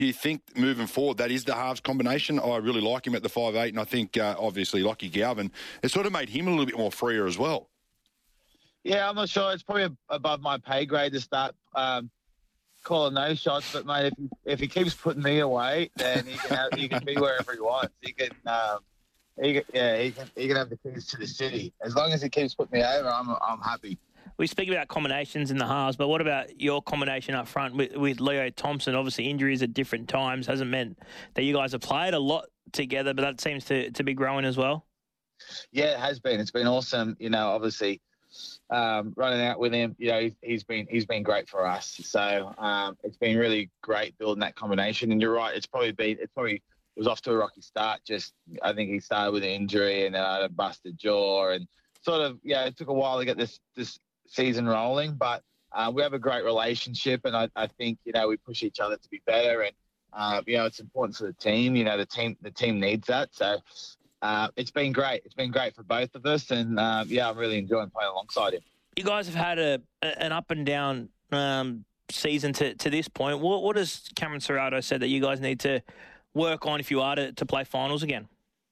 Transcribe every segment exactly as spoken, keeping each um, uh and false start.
you think moving forward that is the halves combination? I really like him at the five eight, and I think uh, obviously Lockie Galvin, it sort of made him a little bit more freer as well. Yeah, I'm not sure. It's probably above my pay grade to start um, calling those shots. But mate, if he, if he keeps putting me away, then he can have, he can be wherever he wants. He can, um, he can, yeah, he can he can have the keys to the city. As long as he keeps putting me over, I'm I'm happy. We speak about combinations in the halves, but what about your combination up front with, with Leo Thompson? Obviously, injuries at different times hasn't meant that you guys have played a lot together, but that seems to, to be growing as well. Yeah, it has been. It's been awesome. You know, obviously, um, running out with him, you know, he's, he's been he's been great for us. So um, it's been really great building that combination. And you're right, it's probably been it's probably it was off to a rocky start. Just I think he started with an injury, and then I had a busted jaw, and sort of yeah, it took a while to get this this. season rolling, but uh, we have a great relationship, and I, I think you know we push each other to be better, and uh, you know it's important for the team. You know the team the team needs that, so uh, it's been great. It's been great for both of us, and uh, yeah, I'm really enjoying playing alongside him. You guys have had a, a an up and down um, season to, to this point. What what has Cameron Serrato said that you guys need to work on if you are to, to play finals again?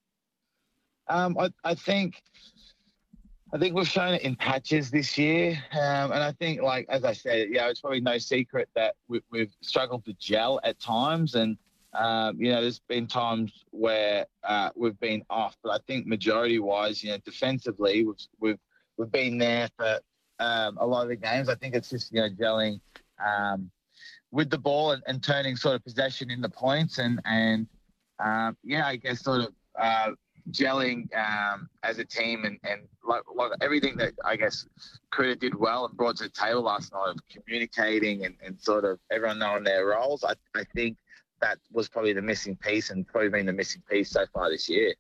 Um, I I think. I think we've shown it in patches this year. Um, and I think, like, as I said, yeah, it's probably no secret that we, we've struggled to gel at times. And, um, you know, there's been times where uh, we've been off. But I think majority-wise, you know, defensively, we've we've, we've been there for um, a lot of the games. I think it's just, you know, gelling um, with the ball and, and turning sort of possession into points. And, and um, yeah, I guess sort of uh, – gelling um, as a team and, and like, like everything that I guess Critter did well and brought to the table last night of communicating and, and sort of everyone knowing their roles. I, I think that was probably the missing piece and probably been the missing piece so far this year.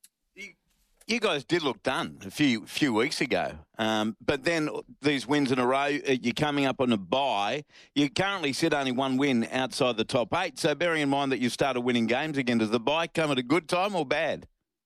You guys did look done a few few weeks ago, um, but then these wins in a row, you're coming up on a bye. You currently sit only one win outside the top eight. So bearing in mind that you started winning games again, does the bye come at a good time or bad?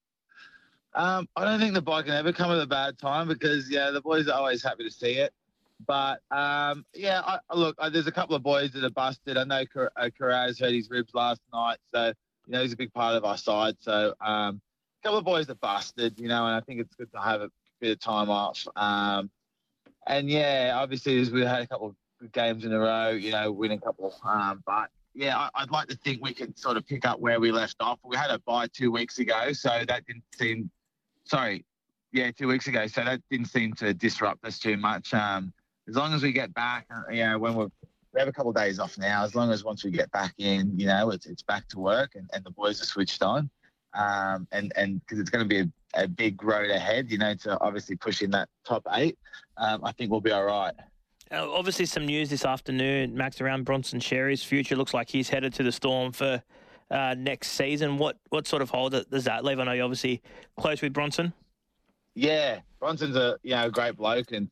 Um, I don't think the bye can ever come at a bad time because, yeah, the boys are always happy to see it. But, um, yeah, I, look, I, there's a couple of boys that are busted. I know Karaz hurt his ribs last night, so, you know, he's a big part of our side. So um, a couple of boys are busted, you know, and I think it's good to have a bit of time off. Um, and, yeah, obviously, as we had a couple of good games in a row, you know, winning a couple. Um, but, yeah, I, I'd like to think we could sort of pick up where we left off. We had a bye two weeks ago, so that didn't seem – Sorry, yeah, two weeks ago. So that didn't seem to disrupt us too much. Um, as long as we get back, uh, you know, when we're, we have a couple of days off now, as long as once we get back in, you know, it's it's back to work and, and the boys are switched on. Um, and and because it's going to be a, a big road ahead, you know, to obviously push in that top eight, um, I think we'll be all right. Uh, obviously, some news this afternoon, Max, around Bronson Xerri's future. Looks like he's headed to the Storm for Uh, next season. What what sort of hold does that leave? I know you're obviously close with Bronson. Yeah, Bronson's a you know a great bloke, and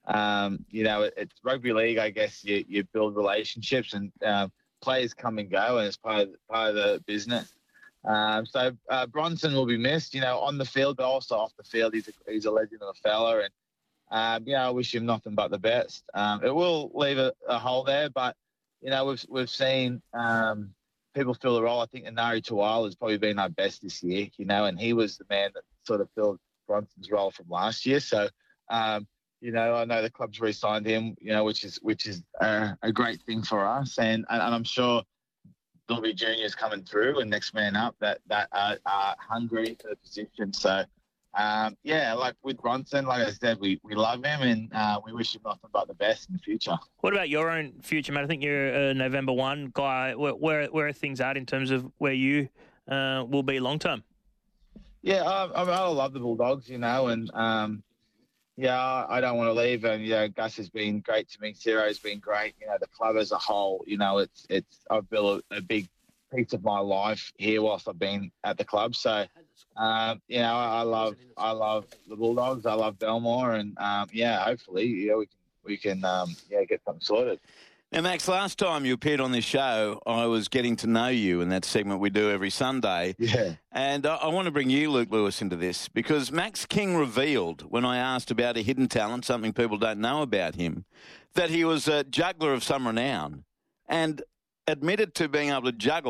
um, you know it, it's rugby league. I guess you, you build relationships, and uh, players come and go, and it's part of part of the business. Um, so uh, Bronson will be missed, you know, on the field, but also off the field. He's a, he's a legend of a fella, and um, you know I wish him nothing but the best. Um, it will leave a, a hole there, but you know we've we've seen. Um, People fill the role. I think Anari Tuwal has probably been our best this year, you know, and he was the man that sort of filled Bronson's role from last year. So, um, you know, I know the club's re-signed him, you know, which is which is uh, a great thing for us, and and, and I'm sure there'll be juniors coming through and next man up that that are, are hungry for the position. So, um, yeah, like with Bronson, like I said, we, we love him and uh, we wish him nothing but the best in the future. What about your own future, mate? I think you're a November first guy. Where, where, where are things at in terms of where you uh, will be long term? Yeah, I, I, I love the Bulldogs, you know, and um, yeah, I don't want to leave. And, you know, Gus has been great to me. Ciro's been great. You know, the club as a whole, you know, it's, it's, I've built a, a big piece of my life here whilst I've been at the club. So, um, you know, I, I love, I love the Bulldogs. I love Belmore, and um, yeah, hopefully, you know, we can, we can, um, yeah, get something sorted. Now, Max, last time you appeared on this show, I was getting to know you in that segment we do every Sunday. Yeah. And I, I want to bring you, Luke Lewis, into this because Max King revealed when I asked about a hidden talent, something people don't know about him, that he was a juggler of some renown. And admitted to being able to juggle.